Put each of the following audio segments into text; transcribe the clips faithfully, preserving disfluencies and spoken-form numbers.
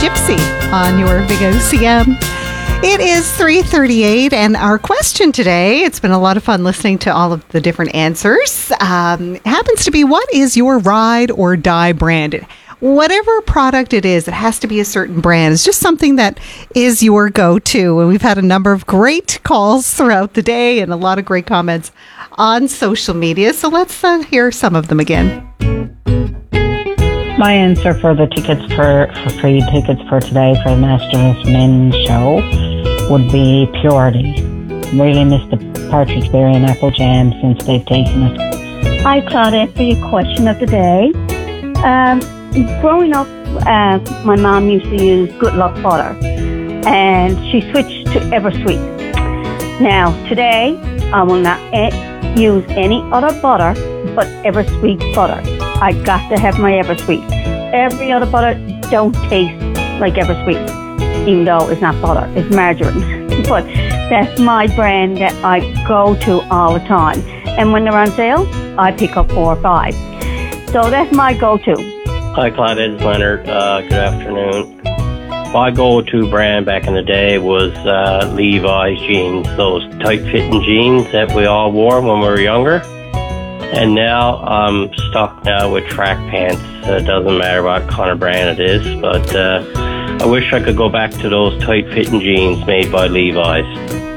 Gypsy on your Big O C M. It is three thirty-eight, and our question today, it's been a lot of fun listening to all of the different answers, um, happens to be, what is your ride or die brand? Whatever product it is, it has to be a certain brand. It's just something that is your go-to. And we've had a number of great calls throughout the day and a lot of great comments on social media. So let's uh, hear some of them again. My answer for the tickets for, for free tickets for today for the Masterless Men's show would be Purity. Really missed the partridge berry and apple jam since they've taken it. Hi, Claudette, for your question of the day. Um, growing up, uh, my mom used to use Good Luck butter, and she switched to Eversweet. Now, today, I will not e- use any other butter but Eversweet butter. I got to have my Eversweet. Every other butter don't taste like Eversweet, even though it's not butter, it's margarine. But that's my brand that I go to all the time. And when they're on sale, I pick up four or five. So that's my go-to. Hi, Claudette, it's Leonard. Uh, good afternoon. My go-to brand back in the day was uh, Levi's jeans, those tight-fitting jeans that we all wore when we were younger. And now I'm stuck now with track pants. It doesn't matter what kind of brand it is, but uh, I wish I could go back to those tight-fitting jeans made by Levi's.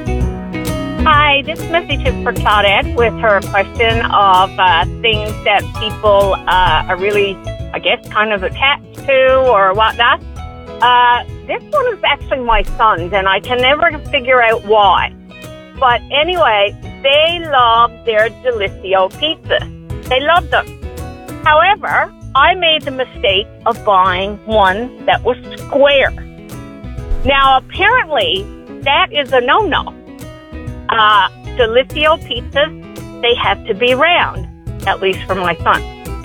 Hi, this message is for Claudette with her question of uh, things that people uh, are really, I guess, kind of attached to or whatnot. Uh, this one is actually my son's, and I can never figure out why. But anyway, they love their Delissio pizzas. They love them. However, I made the mistake of buying one that was square. Now, apparently, that is a no-no. Uh, Delissio pizzas, they have to be round, at least for my son.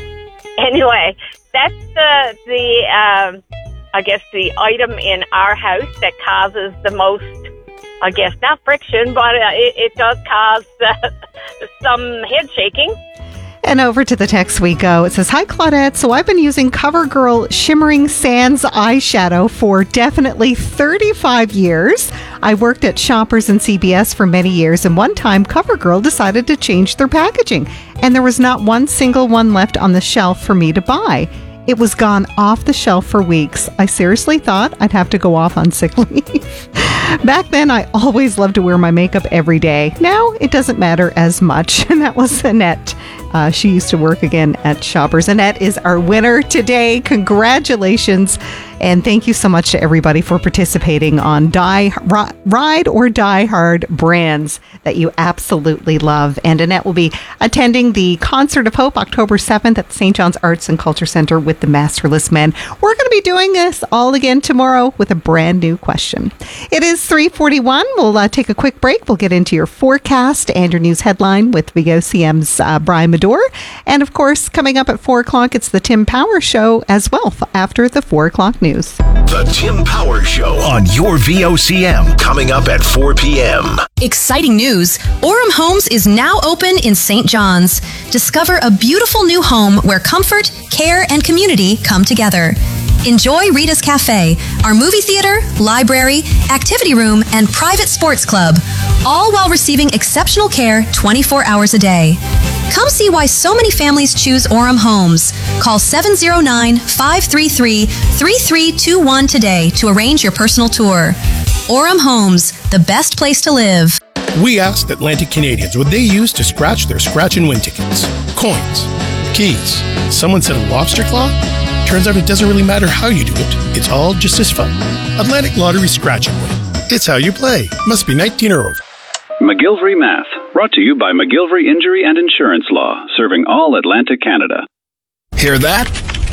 Anyway, that's the, the um, I guess, the item in our house that causes the most, I guess, not friction, but uh, it, it does cause uh, some head shaking. And over to the text we go. It says, hi, Claudette. So I've been using CoverGirl Shimmering Sands eyeshadow for definitely thirty-five years. I worked at Shoppers and C B S for many years, and one time CoverGirl decided to change their packaging, and there was not one single one left on the shelf for me to buy. It was gone off the shelf for weeks. I seriously thought I'd have to go off on sick leave. Back then, I always loved to wear my makeup every day. Now, it doesn't matter as much. And that was Annette. Uh, she used to work again at Shoppers. Annette is our winner today. Congratulations. And thank you so much to everybody for participating on die, ri- Ride or Die Hard brands that you absolutely love. And Annette will be attending the Concert of Hope October seventh at the Saint John's Arts and Culture Center with the Masterless Men. We're going to be doing this all again tomorrow with a brand new question. It is three forty-one. We'll uh, take a quick break. We'll get into your forecast and your news headline with Big O C M's uh, Brian Medore. And of course, coming up at four o'clock, it's the Tim Power Show as well after the four o'clock news. The Tim Power Show on your V O C M, coming up at four p.m. Exciting news! Orem Homes is now open in Saint John's. Discover a beautiful new home where comfort, care, and community come together. Enjoy Rita's Cafe, our movie theater, library, activity room, and private sports club, all while receiving exceptional care twenty-four hours a day. Come see why so many families choose Orem Homes. Call seven oh nine, five three three, three three two one today to arrange your personal tour. Orem Homes, the best place to live. We asked Atlantic Canadians what they use to scratch their scratch and win tickets. Coins. Keys. Someone said a lobster claw? Turns out it doesn't really matter how you do it. It's all just as fun. Atlantic Lottery Scratch and Win. It's how you play. Must be nineteen or over. McGillivray Math, brought to you by McGillivray Injury and Insurance Law, serving all Atlantic Canada. Hear that?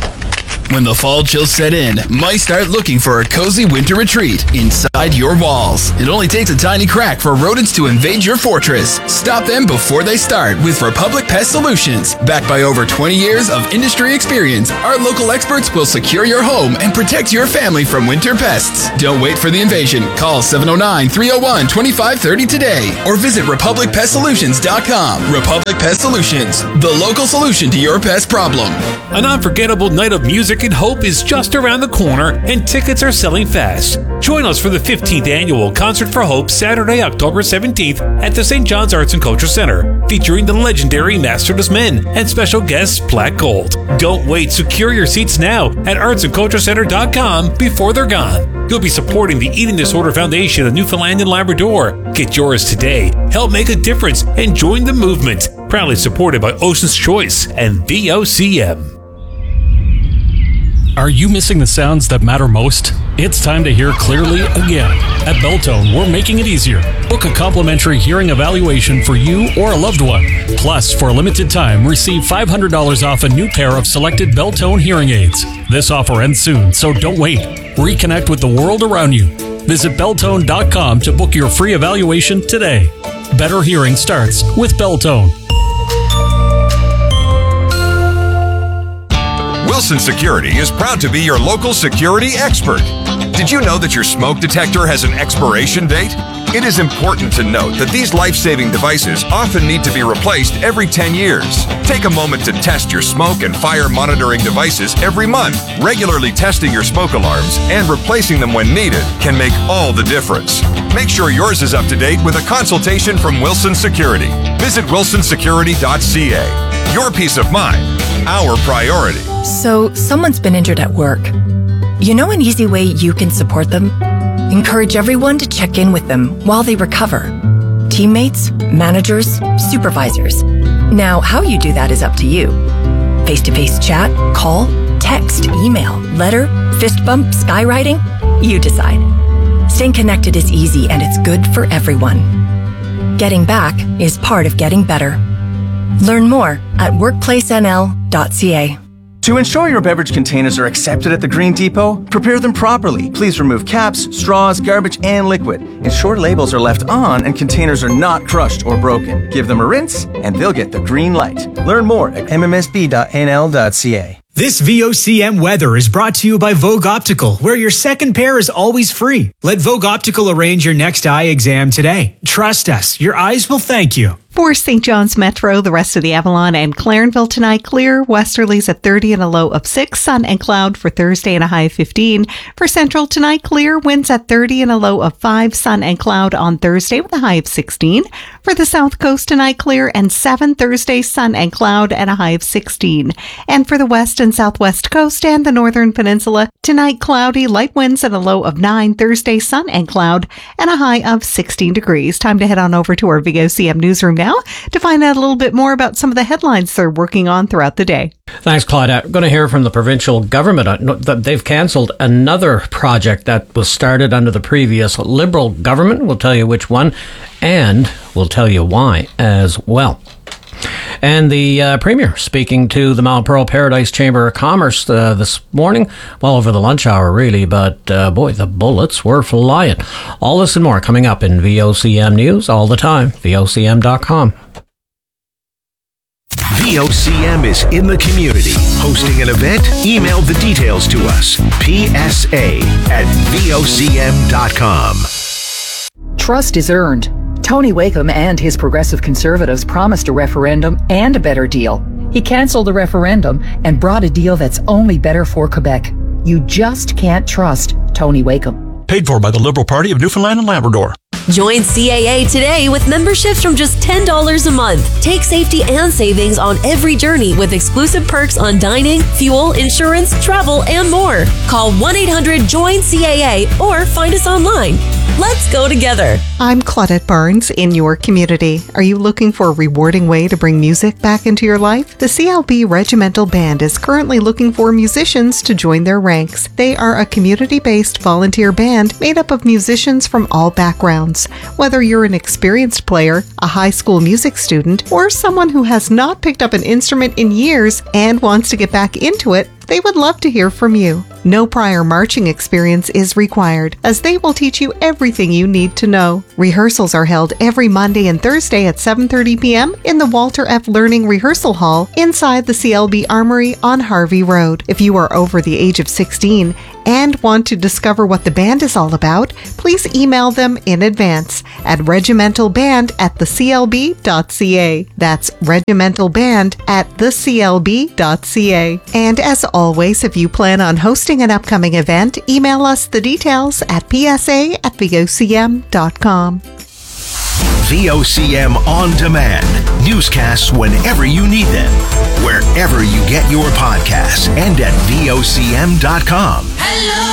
When the fall chills set in, might start looking for a cozy winter retreat inside your walls. It only takes a tiny crack for rodents to invade your fortress. Stop them before they start with Republic Pest Solutions. Backed by over twenty years of industry experience, our local experts will secure your home and protect your family from winter pests. Don't wait for the invasion. Call seven oh nine, three oh one, two five three oh today or visit republic pest solutions dot com. Republic Pest Solutions, the local solution to your pest problem. An unforgettable night of music American Hope is just around the corner and tickets are selling fast. Join us for the fifteenth Annual Concert for Hope Saturday, October seventeenth at the Saint John's Arts and Culture Center, featuring the legendary Masterless Men and special guests Black Gold. Don't wait, secure your seats now at arts and culture center dot com before they're gone. You'll be supporting the Eating Disorder Foundation of Newfoundland and Labrador. Get yours today. Help make a difference and join the movement. Proudly supported by Ocean's Choice and V O C M. Are you missing the sounds that matter most? It's time to hear clearly again. At Beltone, we're making it easier. Book a complimentary hearing evaluation for you or a loved one. Plus, for a limited time, receive five hundred dollars off a new pair of selected Beltone hearing aids. This offer ends soon, so don't wait. Reconnect with the world around you. Visit Beltone dot com to book your free evaluation today. Better hearing starts with Beltone. Wilson Security is proud to be your local security expert. Did you know that your smoke detector has an expiration date? It is important to note that these life-saving devices often need to be replaced every ten years. Take a moment to test your smoke and fire monitoring devices every month. Regularly testing your smoke alarms and replacing them when needed can make all the difference. Make sure yours is up to date with a consultation from Wilson Security. Visit wilson security dot c a. Your peace of mind, our priority. So, someone's been injured at work. You know an easy way you can support them? Encourage everyone to check in with them while they recover. Teammates, managers, supervisors. Now, how you do that is up to you. Face-to-face chat, call, text, email, letter, fist bump, skywriting? You decide. Staying connected is easy and it's good for everyone. Getting back is part of getting better. Learn more at workplace n l dot c a. To ensure your beverage containers are accepted at the Green Depot, prepare them properly. Please remove caps, straws, garbage, and liquid. Ensure labels are left on and containers are not crushed or broken. Give them a rinse, and they'll get the green light. Learn more at m m s b dot n l dot c a. This V O C M weather is brought to you by Vogue Optical, where your second pair is always free. Let Vogue Optical arrange your next eye exam today. Trust us, your eyes will thank you. For Saint John's Metro, the rest of the Avalon and Clarenville tonight, clear. Westerlies at thirty and a low of six. Sun and cloud for Thursday and a high of fifteen. For Central tonight, clear. Winds at thirty and a low of five. Sun and cloud on Thursday with a high of sixteen. For the South Coast tonight, clear and seven. Thursday, sun and cloud and a high of sixteen. And for the West and Southwest Coast and the Northern Peninsula, tonight cloudy, light winds at a low of nine. Thursday, sun and cloud and a high of sixteen degrees. Time to head on over to our V O C M newsroom now to find out a little bit more about some of the headlines they're working on throughout the day. Thanks, Claudia. I'm going to hear from the provincial government. They've cancelled another project that was started under the previous Liberal government. We'll tell you which one, and we'll tell you why as well. And the uh, Premier speaking to the Mount Pearl Paradise Chamber of Commerce uh, this morning, well over the lunch hour really, but uh, boy, the bullets were flying. All this and more coming up in V O C M News all the time, V O C M dot com. V O C M is in the community. Hosting an event? Email the details to us. P S A at V O C M dot com. Trust is earned. Tony Wakeham and his Progressive Conservatives promised a referendum and a better deal. He cancelled the referendum and brought a deal that's only better for Quebec. You just can't trust Tony Wakeham. Paid for by the Liberal Party of Newfoundland and Labrador. Join C A A today with memberships from just ten dollars a month. Take safety and savings on every journey with exclusive perks on dining, fuel, insurance, travel, and more. Call one eight hundred join C A A or find us online. Let's go together. I'm Claudette Barnes in your community. Are you looking for a rewarding way to bring music back into your life? The C L B Regimental Band is currently looking for musicians to join their ranks. They are a community-based volunteer band made up of musicians from all backgrounds. Whether you're an experienced player, a high school music student, or someone who has not picked up an instrument in years and wants to get back into it, they would love to hear from you. No prior marching experience is required, as they will teach you everything you need to know. Rehearsals are held every Monday and Thursday at seven thirty p.m. in the Walter F. Learning Rehearsal Hall inside the C L B Armory on Harvey Road. If you are over the age of sixteen and want to discover what the band is all about, please email them in advance at regimentalband at the c l b dot c a. That's regimentalband at the c l b dot c a. And as always, if you plan on hosting an upcoming event, email us the details at p s a at v o c m dot com. V O C M On Demand. Newscasts whenever you need them. Wherever you get your podcasts and at v o c m dot com. Hello.